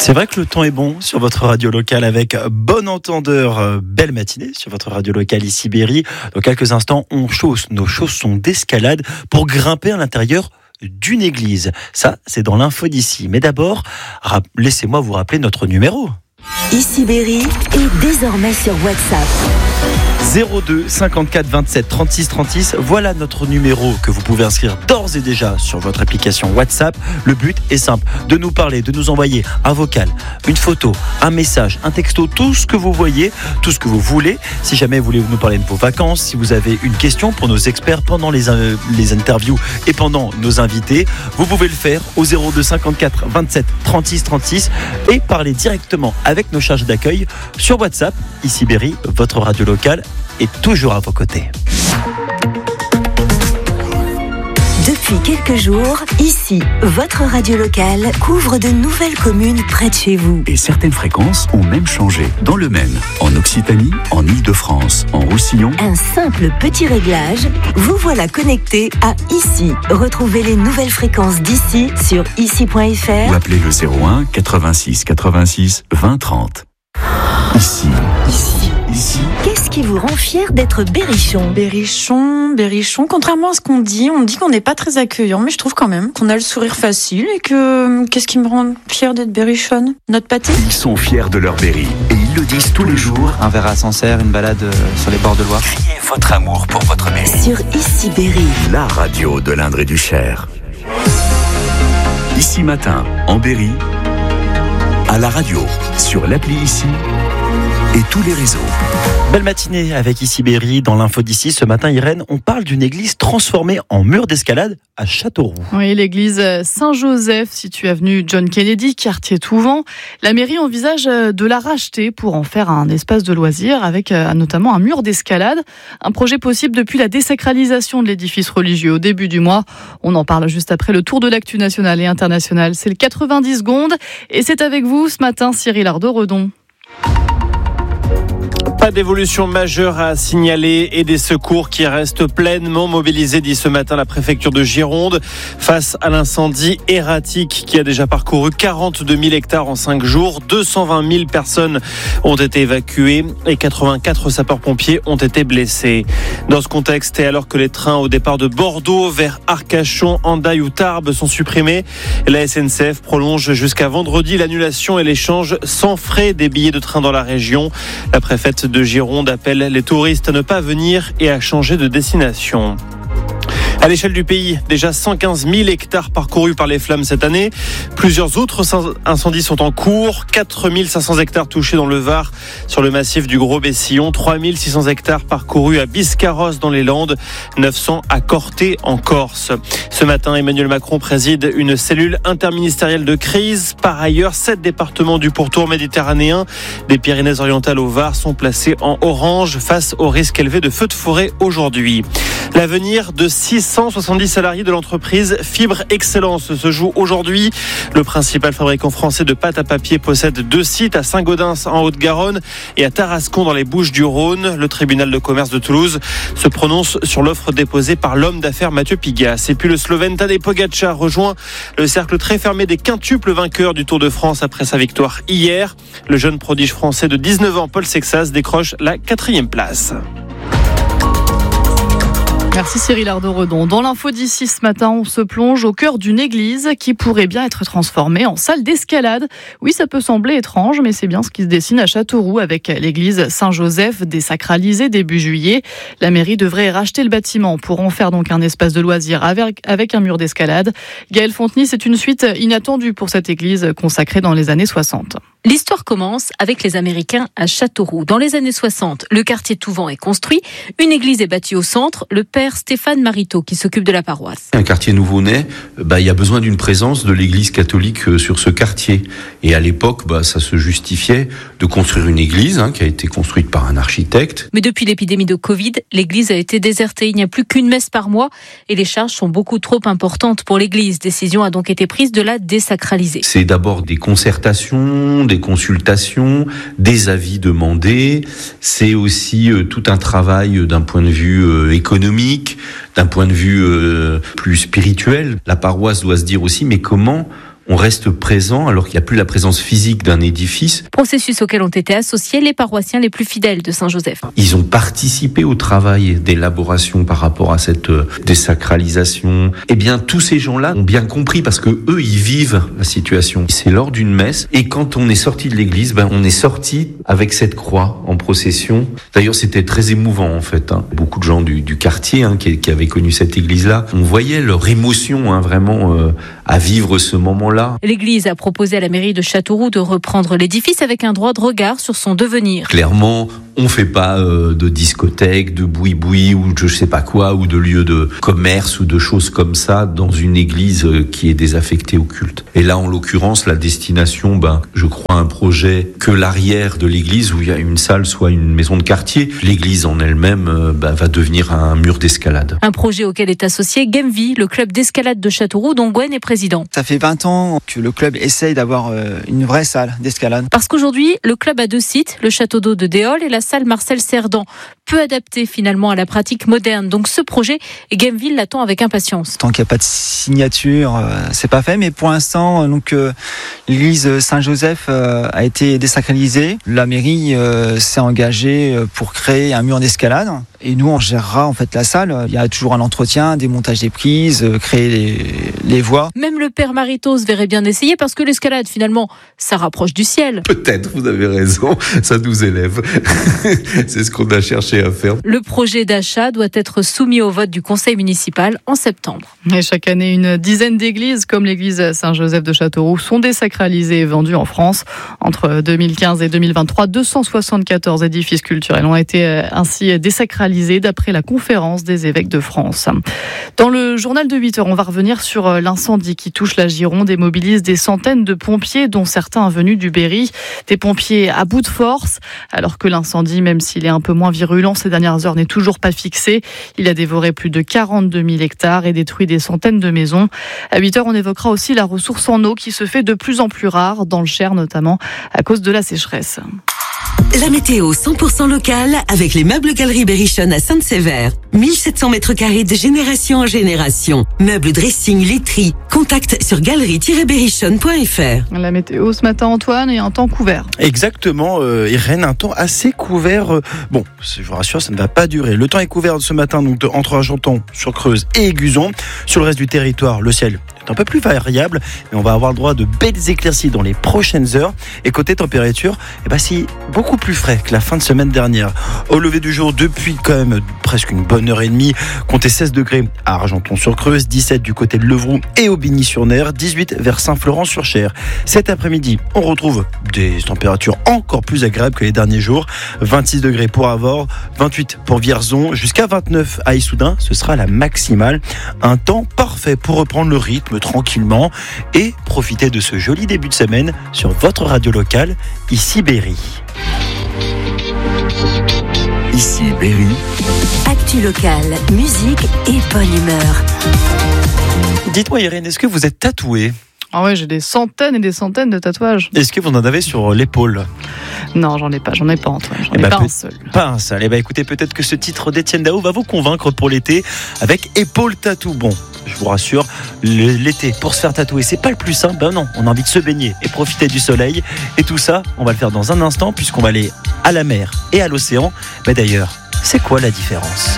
C'est vrai que le temps est bon sur votre radio locale avec Bon Entendeur, belle matinée sur votre radio locale ici Berry. Dans quelques instants, on chausse nos chaussons d'escalade pour grimper à l'intérieur d'une église. Ça, c'est dans l'info d'ici. Mais d'abord, laissez-moi vous rappeler notre numéro. Ici Berry est désormais sur WhatsApp. 02 54 27 36 36, voilà notre numéro que vous pouvez inscrire d'ores et déjà sur votre application WhatsApp. Le but est simple, de nous parler, de nous envoyer un vocal, une photo, un message, un texto, tout ce que vous voyez, tout ce que vous voulez. Si jamais vous voulez nous parler de vos vacances, si vous avez une question pour nos experts pendant les interviews et pendant nos invités, vous pouvez le faire au 02 54 27 36 36 et parler directement avec nos chargés d'accueil sur WhatsApp. Ici Berry, votre radio locale est toujours à vos côtés. Depuis quelques jours, ici, votre radio locale couvre de nouvelles communes près de chez vous. Et certaines fréquences ont même changé. Dans le Maine, en Occitanie, en Île-de-France, en Roussillon. Un simple petit réglage, vous voilà connecté à Ici. Retrouvez les nouvelles fréquences d'ici sur ici.fr ou appelez le 01 86 86 20 30. Ici. Qu'est-ce qui vous rend fier d'être berrichon ? Berrichon. Contrairement à ce qu'on dit qu'on n'est pas très accueillant, mais je trouve quand même qu'on a le sourire facile et que qu'est-ce qui me rend fier d'être berrichonne ? Notre pâté ? Ils sont fiers de leur Berry et ils le disent tous les jours. Un verre à Sancerre, une balade sur les bords de Loire. Criez votre amour pour votre Berry. Sur Ici Berry, La radio de l'Indre et du Cher. Ici matin, en Berry, à la radio, sur l'appli Ici et tous les réseaux. Belle matinée avec Ici Berry dans l'info d'ici. Ce matin, Irène, on parle d'une église transformée en mur d'escalade à Châteauroux. Oui, l'église Saint-Joseph, située avenue John Kennedy, quartier Touvent. La mairie envisage de la racheter pour en faire un espace de loisirs avec notamment un mur d'escalade. Un projet possible depuis la désacralisation de l'édifice religieux au début du mois. On en parle juste après le tour de l'actu national et international. C'est le 90 secondes et c'est avec vous ce matin, Cyril Ardo-Redon. Pas d'évolution majeure à signaler et des secours qui restent pleinement mobilisés, dit ce matin la préfecture de Gironde, face à l'incendie erratique qui a déjà parcouru 42 000 hectares en 5 jours. 220 000 personnes ont été évacuées et 84 sapeurs-pompiers ont été blessés. Dans ce contexte, et alors que les trains au départ de Bordeaux vers Arcachon, Hendaye ou Tarbes sont supprimés, la SNCF prolonge jusqu'à vendredi l'annulation et l'échange sans frais des billets de train dans la région. La préfète de Gironde appelle les touristes à ne pas venir et à changer de destination. À l'échelle du pays, déjà 115 000 hectares parcourus par les flammes cette année. Plusieurs autres incendies sont en cours. 4 500 hectares touchés dans le Var, sur le massif du Gros-Bessillon. 3 600 hectares parcourus à Biscarrosse dans les Landes. 900 à Corté en Corse. Ce matin, Emmanuel Macron préside une cellule interministérielle de crise. Par ailleurs, 7 départements du pourtour méditerranéen des Pyrénées-Orientales au Var sont placés en orange face au risque élevé de feux de forêt aujourd'hui. L'avenir de 670 salariés de l'entreprise Fibre Excellence se joue aujourd'hui. Le principal fabricant français de pâte à papier possède 2 sites à Saint-Gaudens en Haute-Garonne et à Tarascon dans les Bouches-du-Rhône. Le tribunal de commerce de Toulouse se prononce sur l'offre déposée par l'homme d'affaires Mathieu Pigas. Et puis le Slovène Tadej Pogačar rejoint le cercle très fermé des quintuples vainqueurs du Tour de France après sa victoire hier. Le jeune prodige français de 19 ans, Paul Sexas, décroche la 4e place. Merci Cyril Ardo-Redon. Dans l'info d'ici ce matin, on se plonge au cœur d'une église qui pourrait bien être transformée en salle d'escalade. Oui, ça peut sembler étrange, mais c'est bien ce qui se dessine à Châteauroux avec l'église Saint-Joseph désacralisée début juillet. La mairie devrait racheter le bâtiment pour en faire donc un espace de loisirs avec un mur d'escalade. Gaëlle Fontenay, c'est une suite inattendue pour cette église consacrée dans les années 60. L'histoire commence avec les Américains à Châteauroux. Dans les années 60, le quartier Touvent est construit. Une église est bâtie au centre. Le père Stéphane Mariteau qui s'occupe de la paroisse. Un quartier nouveau-né, il y a besoin d'une présence de l'église catholique sur ce quartier. Et à l'époque, ça se justifiait de construire une église qui a été construite par un architecte. Mais depuis l'épidémie de Covid, l'église a été désertée. Il n'y a plus qu'une messe par mois et les charges sont beaucoup trop importantes pour l'église. Décision a donc été prise de la désacraliser. C'est d'abord des concertations, des consultations, des avis demandés. C'est aussi tout un travail d'un point de vue économique, d'un point de vue plus spirituel. La paroisse doit se dire aussi, mais comment on reste présent alors qu'il n'y a plus la présence physique d'un édifice. Processus auquel ont été associés les paroissiens les plus fidèles de Saint-Joseph. Ils ont participé au travail d'élaboration par rapport à cette désacralisation. Eh bien, tous ces gens-là ont bien compris parce que eux, ils vivent la situation. C'est lors d'une messe et quand on est sorti de l'église, on est sorti avec cette croix en procession. D'ailleurs, c'était très émouvant en fait. Beaucoup de gens du quartier qui avaient connu cette église-là, on voyait leur émotion vraiment à vivre ce moment-là. L'église a proposé à la mairie de Châteauroux de reprendre l'édifice avec un droit de regard sur son devenir. Clairement, on fait pas de discothèque, de boui-boui ou je sais pas quoi, ou de lieux de commerce ou de choses comme ça dans une église qui est désaffectée au culte. Et là, en l'occurrence, la destination, je crois, un projet que l'arrière de l'église où il y a une salle soit une maison de quartier. L'église en elle-même va devenir un mur d'escalade. Un projet auquel est associé Gameville, le club d'escalade de Châteauroux dont Gwen est président. Ça fait 20 ans que le club essaye d'avoir une vraie salle d'escalade. Parce qu'aujourd'hui, le club a 2 sites, le château d'eau de Déol et la salle Marcel Cerdan, peu adapté finalement à la pratique moderne. Donc ce projet, Gameville l'attend avec impatience. Tant qu'il n'y a pas de signature, c'est pas fait. Mais pour l'instant, l'église Saint-Joseph a été désacralisée. La mairie s'est engagée pour créer un mur d'escalade. Et nous, on gérera en fait la salle. Il y a toujours un entretien, démontage des prises, créer les voies. Même le père Maritos verrait bien essayer parce que l'escalade, finalement, ça rapproche du ciel. Peut-être, vous avez raison, ça nous élève. C'est ce qu'on a cherché à faire. Le projet d'achat doit être soumis au vote du conseil municipal en septembre. Et chaque année, une dizaine d'églises, comme l'église Saint-Joseph de Châteauroux, sont désacralisées et vendues en France. Entre 2015 et 2023, 274 édifices culturels ont été ainsi désacralisés d'après la conférence des évêques de France. Dans le journal de 8h, on va revenir sur l'incendie qui touche la Gironde et mobilise des centaines de pompiers, dont certains venus du Berry. Des pompiers à bout de force, alors que l'incendie, même s'il est un peu moins virulent ces dernières heures, n'est toujours pas fixé. Il a dévoré plus de 42 000 hectares et détruit des centaines de maisons. À 8h, on évoquera aussi la ressource en eau qui se fait de plus en plus rare, dans le Cher notamment, à cause de la sécheresse. La météo 100% locale avec les meubles Galerie Berrichon à Sainte-Sévère. 1700 mètres carrés de génération en génération. Meubles, dressing, literie. Contact sur galerie-berrichon.fr. La météo ce matin, Antoine, et un temps couvert. Exactement, Irène, un temps assez couvert. Bon, je vous rassure, ça ne va pas durer. Le temps est couvert ce matin donc entre Argenton, sur Creuse et Aiguzon. Sur le reste du territoire, le ciel est un peu plus variable, mais on va avoir le droit de belles éclaircies dans les prochaines heures. Et côté température, c'est beaucoup plus frais que la fin de semaine dernière. Au lever du jour, depuis quand même presque une bonne heure et demie, comptez 16 degrés à Argenton-sur-Creuse, 17 du côté de Levroux et Aubigny-sur-Ner, 18 vers Saint-Florent-sur-Cher. Cet après-midi, on retrouve des températures encore plus agréables que les derniers jours. 26 degrés pour Avord, 28 pour Vierzon, jusqu'à 29 à Issoudun, ce sera la maximale. Un temps parfait pour reprendre le rythme tranquillement et profiter de ce joli début de semaine sur votre radio locale, ici Berry. Ici Berry. Actu locale, musique et bonne humeur. Dites-moi Irène, est-ce que vous êtes tatouée ? Ah ouais, j'ai des centaines et des centaines de tatouages. Est-ce que vous en avez sur l'épaule ? Non, j'en ai pas Antoine. J'en ai pas un seul. Pas un seul. Écoutez, peut-être que ce titre d'Étienne Dao va vous convaincre pour l'été avec Épaule Tatou. Bon, je vous rassure, l'été, pour se faire tatouer, c'est pas le plus simple. Non, on a envie de se baigner et profiter du soleil. Et tout ça, on va le faire dans un instant puisqu'on va aller à la mer et à l'océan. D'ailleurs, c'est quoi la différence ?